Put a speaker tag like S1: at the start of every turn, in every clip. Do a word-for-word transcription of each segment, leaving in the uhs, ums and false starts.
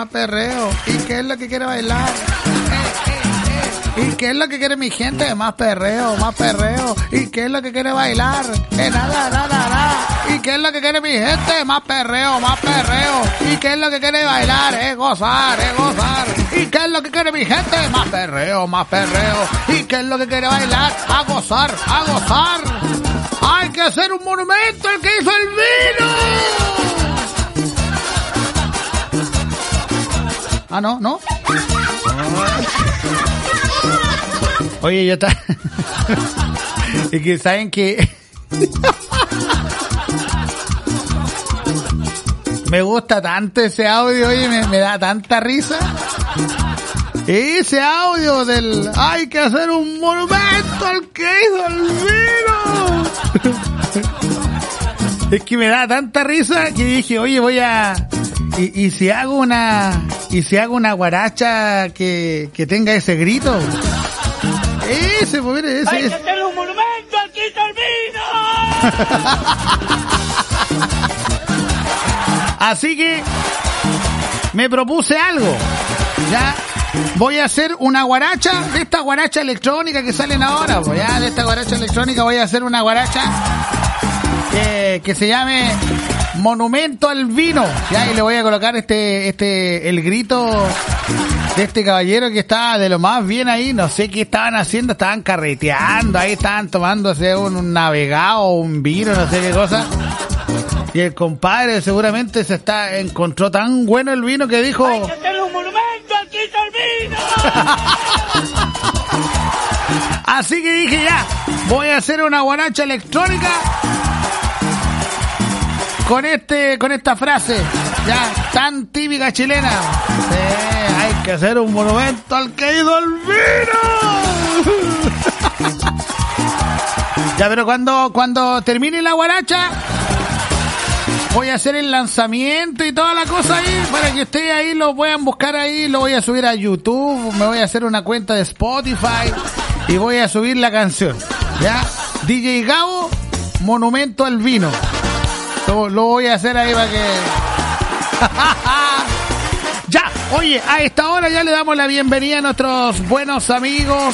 S1: más perreo. ¿Y qué es lo que quiere bailar? ¿Y qué es lo que quiere mi gente? Más perreo, más perreo. ¿Y qué es lo que quiere bailar? Eh, nada, nada, nada. ¿Y qué es lo que quiere mi gente? Más perreo, más perreo. ¿Y qué es lo que quiere bailar? Es gozar, es gozar. ¿Y qué es lo que quiere mi gente? Más perreo, más perreo. ¿Y qué es lo que quiere bailar? A gozar, a gozar. Hay que hacer un monumento al que hizo el vino. Ah, no, no. Oye, yo está. Y que saben que me gusta tanto ese audio, oye, me, me da tanta risa. Ese audio del hay que hacer un monumento al que hizo el vino. Es que me da tanta risa que dije, oye, voy a y, y si hago una y si hago una guaracha que, que tenga ese grito. Ese, pues mire, ese.
S2: ¡Hay que hacer un monumento al que hizo el vino!
S1: Así que me propuse algo. Ya voy a hacer una guaracha, de esta guaracha electrónica que salen ahora. Pues ya de esta guaracha electrónica voy a hacer una guaracha que, que se llame Monumento al Vino. Ya, y le voy a colocar este, este, el grito de este caballero que estaba de lo más bien ahí. No sé qué estaban haciendo, estaban carreteando, ahí estaban tomándose un, un navegado, un vino, no sé qué cosa. Y el compadre seguramente se está encontró tan bueno el vino que dijo:
S2: ¡hay que hacerle un monumento al que hizo el vino!
S1: Así que dije, ya, voy a hacer una guaracha electrónica con este, con esta frase, ya, tan típica chilena. Sí, hay que hacer un monumento al que hizo el vino. Ya, pero cuando, cuando termine la guaracha, voy a hacer el lanzamiento y toda la cosa ahí, para que ustedes ahí lo puedan buscar ahí, lo voy a subir a YouTube, me voy a hacer una cuenta de Spotify y voy a subir la canción, ¿ya? D J Gabo, Monumento al Vino. Lo, lo voy a hacer ahí para que... Ya, oye, a esta hora ya le damos la bienvenida a nuestros buenos amigos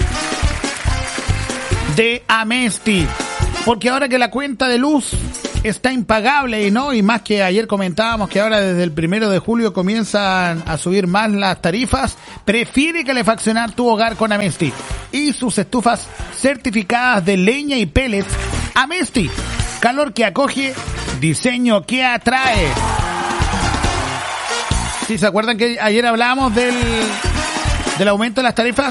S1: de Amesti, porque ahora que la cuenta de luz está impagable y no, y más que ayer comentábamos que ahora desde el primero de julio comienzan a subir más las tarifas, prefiere calefaccionar tu hogar con Amesti y sus estufas certificadas de leña y pellets. Amesti, calor que acoge, diseño que atrae. ¿Sí se acuerdan que ayer hablábamos del, del aumento de las tarifas?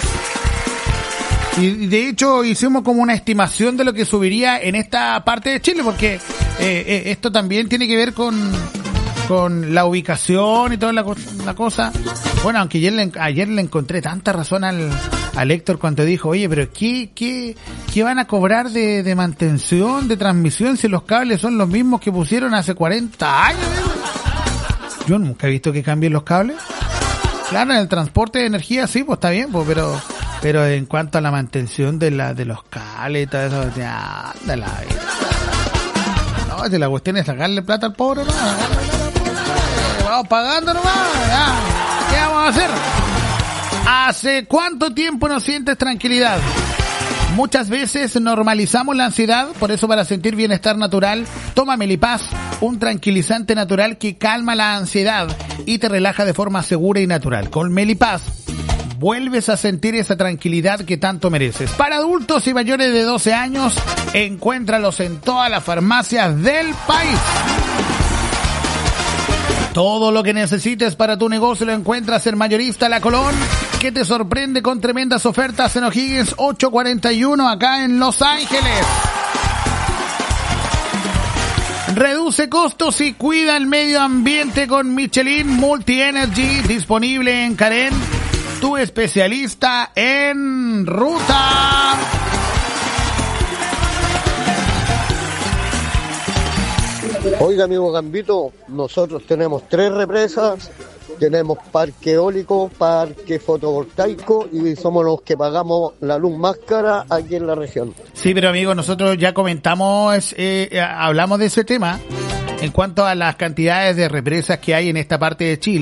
S1: Y de hecho hicimos como una estimación de lo que subiría en esta parte de Chile, porque eh, eh, esto también tiene que ver con, con la ubicación y toda la, la cosa. Bueno, aunque ayer le, ayer le encontré tanta razón al, al Héctor cuando dijo, oye, pero ¿qué, qué, qué van a cobrar de, de mantención, de transmisión, si los cables son los mismos que pusieron hace cuarenta años? Yo nunca he visto que cambien los cables. Claro, en el transporte de energía sí, pues está bien, pues, pero... Pero en cuanto a la mantención de la de los cables y todo eso, ya, de la vida. No, si la cuestión es sacarle plata al pobre, no, vamos pagando nomás, ya. ¿Qué vamos a hacer? ¿Hace cuánto tiempo no sientes tranquilidad? Muchas veces normalizamos la ansiedad, por eso para sentir bienestar natural, toma Melipaz, un tranquilizante natural que calma la ansiedad y te relaja de forma segura y natural. Con Melipaz vuelves a sentir esa tranquilidad que tanto mereces. Para adultos y mayores de doce años, encuéntralos en todas las farmacias del país. Todo lo que necesites para tu negocio lo encuentras en Mayorista La Colón, que te sorprende con tremendas ofertas en O'Higgins ocho cuarenta y uno acá en Los Ángeles. Reduce costos y cuida el medio ambiente con Michelin Multi Energy, disponible en Carén, tu especialista en ruta.
S3: Oiga, amigo Gambito, nosotros tenemos tres represas, tenemos parque eólico, parque fotovoltaico y somos los que pagamos la luz más cara aquí en la región.
S1: Sí, pero amigo, nosotros ya comentamos, eh, hablamos de ese tema en cuanto a las cantidades de represas que hay en esta parte de Chile.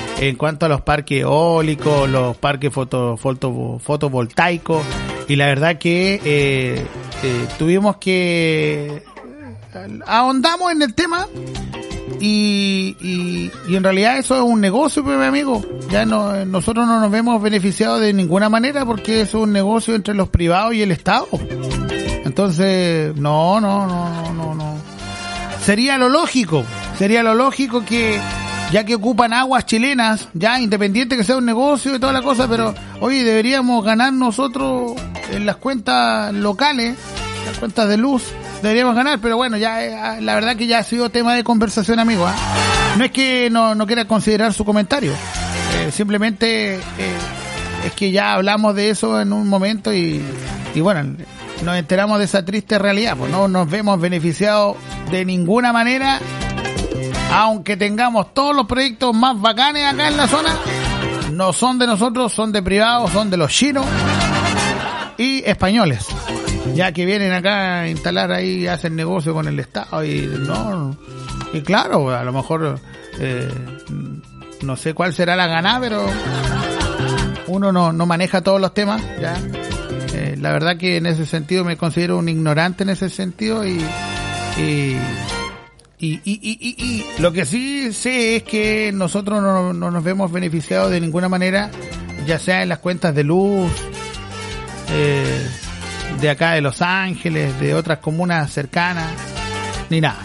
S1: en cuanto a los parques eólicos, los parques foto, foto, fotovoltaicos, y la verdad que eh, eh, tuvimos que ahondamos en el tema y, y, y en realidad eso es un negocio, pues, mi amigo. Ya no, nosotros no nos vemos beneficiados de ninguna manera porque es un negocio entre los privados y el Estado. Entonces, no, no, no, no, no. Sería lo lógico, sería lo lógico que, ya que ocupan aguas chilenas, ya independiente que sea un negocio y toda la cosa, pero oye, deberíamos ganar nosotros en las cuentas locales, las cuentas de luz, deberíamos ganar, pero bueno, ya la verdad que ya ha sido tema de conversación, amigo, ¿eh? No es que no, no quiera considerar su comentario, eh, simplemente eh, es que ya hablamos de eso en un momento y, y bueno, nos enteramos de esa triste realidad, pues no nos vemos beneficiados de ninguna manera, aunque tengamos todos los proyectos más bacanes acá en la zona, no son de nosotros, son de privados, son de los chinos y españoles, ya que vienen acá a instalar ahí, hacen negocio con el Estado y no, y claro, a lo mejor eh, no sé cuál será la ganada, pero uno no, no maneja todos los temas, ya. Eh, la verdad que en ese sentido me considero un ignorante en ese sentido y y, y, y, y, y, y lo que sí sé es que nosotros no, no nos vemos beneficiados de ninguna manera, ya sea en las cuentas de luz eh, de acá de Los Ángeles, de otras comunas cercanas, ni nada.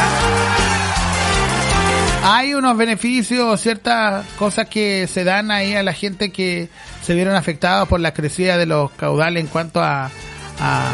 S1: Hay unos beneficios, ciertas cosas que se dan ahí a la gente que se vieron afectados por la crecida de los caudales en cuanto a a,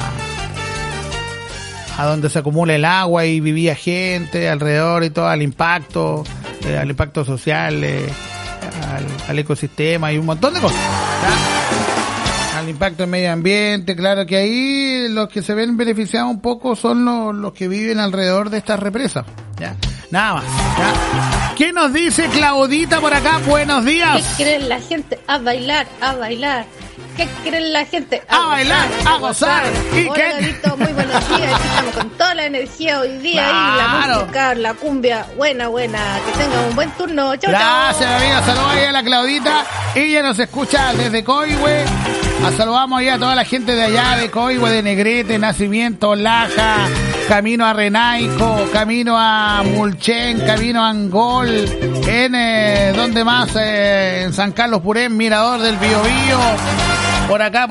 S1: a donde se acumula el agua y vivía gente alrededor y todo, al impacto, eh, al impacto social, eh, al, al ecosistema y un montón de cosas, ¿ya? Al impacto en medio ambiente. Claro que ahí los que se ven beneficiados un poco son los, los que viven alrededor de estas represas, ¿ya? Nada más, ¿ya? ¿Qué nos dice Claudita por acá? Buenos días.
S4: ¿Qué cree la gente? A bailar, a bailar. ¿Qué cree la gente?
S1: A, a bailar, a gozar. ¿Y
S4: Hola,
S1: qué?
S4: Gabito, muy buenos días. Aquí estamos con toda la energía hoy día.
S1: Claro.
S4: Y la música, la cumbia, buena, buena. Que tengan un buen turno. Chau,
S1: Gracias,
S4: chau.
S1: amiga. Saludos ahí a la Claudita. Ella nos escucha desde Coihue. Saludamos ahí a toda la gente de allá, de Coihue, de Negrete, Nacimiento, Laja, camino a Renaico, camino a Mulchen, camino a Angol, en, eh, ¿dónde más? Eh, en San Carlos Purén, Mirador del Biobío, por acá.